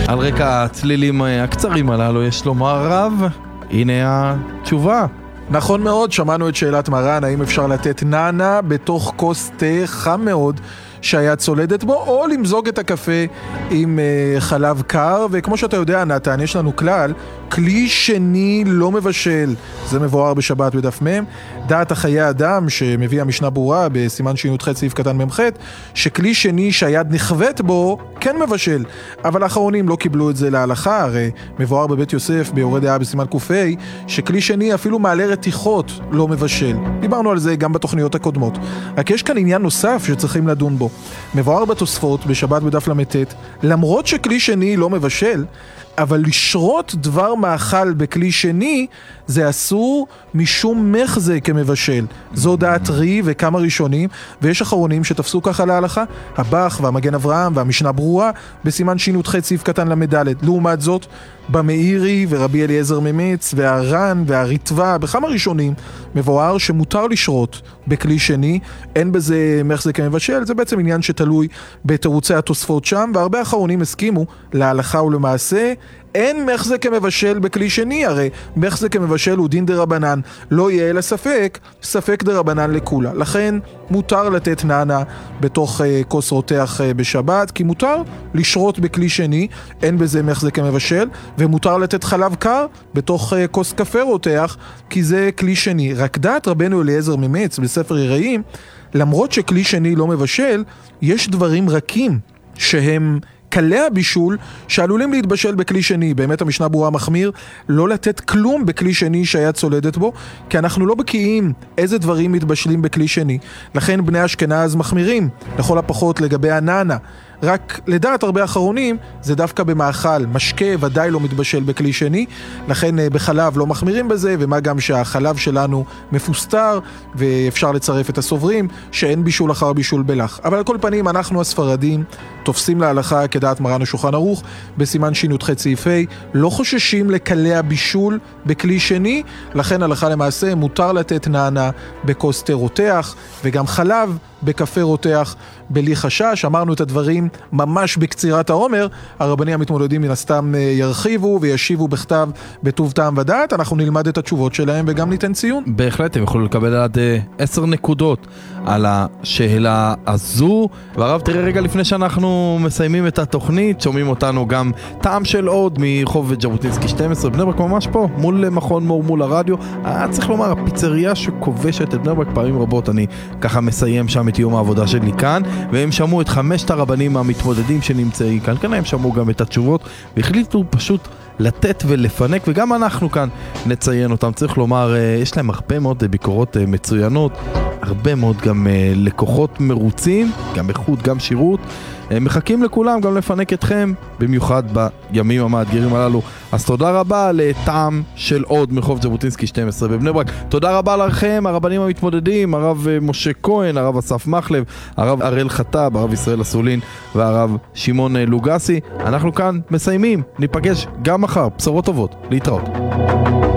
על רקע הצלילים הקצרים הללו יש לומר רב, הנה התשובה. נכון מאוד, שמענו את שאלת מרן, האם אפשר לתת נענה בתוך כוס תה חם מאוד שהיה צולדת בו, או למזוג את הקפה עם חלב קר. וכמו שאתה יודע, נתן, יש לנו כלל, כלי שני לא מבשל, זה מבואר בשבת בדף מ', דעת החיי אדם שמביא המשנה ברורה בסימן שי"ח סעיף קטן מ"ח, שכלי שני שהיד נכווית בו כן מבשל, אבל האחרונים לא קיבלו את זה להלכה. הרי מבואר בבית יוסף ביורה דעה בסימן ק"ה שכלי שני אפילו מעלה רתיחות לא מבשל. דיברנו על זה גם בתוכניות הקודמות, רק יש כאן עניין נוסף שצריכים לדון בו. מבואר בתוספות בשבת בדף למ"ט, למרות שכלי שני לא מבשל, אבל לשרות דבר מאכל בכלי שני זה אסור משום מחזה כמבשל. זו דעת רי וכמה ראשונים, ויש אחרונים שתפסו ככה להלכה, הבח והמגן אברהם והמשנה ברורה בסימן שי"ח סעיף קטן למד'. לעומת זאת, במאירי ורבי אליעזר ממץ והר"ן והריטב"א בכמה ראשונים מבואר שמותר לשרות בכלי שני, אין בזה מחזה כמבשל. זה בעצם עניין שתלוי בתירוצי התוספות שם, והרבה אחרונים הסכימו להלכה ולמעשה אין מחזה כמבשל בכלי שני. הרי מחזה כמבשל הוא דין דרבנן, לא יהיה אלא ספק, ספק דרבנן לכולה. לכן מותר לתת נענה בתוך כוס רותח בשבת, כי מותר לשרות בכלי שני, אין בזה מחזה כמבשל, ומותר לתת חלב קר בתוך כוס קפה רותח, כי זה כלי שני. רק דעת רבנו אליעזר ממץ בספר יראים, למרות שכלי שני לא מבשל, יש דברים רכים שהם קלי הבישול שעלולים להתבשל בכלי שני. באמת המשנה ברורה מחמיר לא לתת כלום בכלי שני שהיה צולדת בו, כי אנחנו לא בקיאים איזה דברים מתבשלים בכלי שני. לכן בני אשכנז מחמירים לכל הפחות לגבי הנענה. רק לדעת הרבה אחרונים זה דווקא במאכל, משקה ודאי לא מתבשל בכלי שני, לכן בחלב לא מחמירים בזה, ומה גם שהחלב שלנו מפוסטר ואפשר לצרף את הסוברים שאין בישול אחר בישול בלח. אבל על כל פנים אנחנו הספרדים תופסים להלכה כדעת מרן השולחן ערוך בסימן שי"ח סעיף ה', לא חוששים לקלי הבישול בכלי שני, לכן הלכה למעשה מותר לתת נענה בכוס תה רותח וגם חלב בקפה רותח בלי חשש. אמרנו את הדברים ממש בקצירת העומר, הרבנים המתמודדים מן הסתם ירחיבו וישיבו בכתב בטוב טעם ודעת, אנחנו נלמד את התשובות שלהם וגם ניתן ציון. בהחלט, הם יכולו לקבל עד 10 נקודות על השאלה הזו. והרב, תראה רגע לפני שאנחנו מסיימים את התוכנית, שומעים אותנו גם טעם של עוד מחוב ז'בוטינסקי 12 בני ברק, ממש פה מול מכון מור מול הרדיו. צריך לומר, הפיצריה שכובשת את בני ברק פעמים רבות, אני ככה מסיים שם את יום העבודה שלי כאן, והם שמעו את 5 הרבנים המתמודדים שנמצאים כאן. כאן הם שמעו גם את התשובות והחליטו פשוט לתת ולפנק, וגם אנחנו כאן נציין אותם. צריך לומר, יש להם הרבה מאוד ביקורות מצוינות, הרבה מאוד גם לקוחות מרוצים, גם איכות, גם שירות. מחכים לכולם גם לפנק אתכם, במיוחד בימים המאתגרים הללו. אז תודה רבה לטעם של עוד מחוב ז'בוטינסקי 12 בבני ברק. תודה רבה לכם, הרבנים המתמודדים, הרב משה כהן, הרב אסף מחלב, הרב אראל חטב, הרב ישראל אסולין והרב שמעון לוגסי. אנחנו כאן מסיימים, ניפגש גם מחר, בשורות טובות, להתראות.